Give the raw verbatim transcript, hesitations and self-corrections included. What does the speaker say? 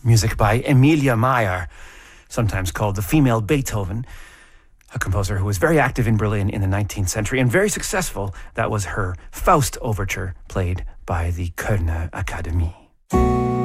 music by Emilia Meyer, sometimes called the female Beethoven, a composer who was very active in Berlin in the nineteenth century and very successful. That was her Faust Overture, played by the Kölner Akademie.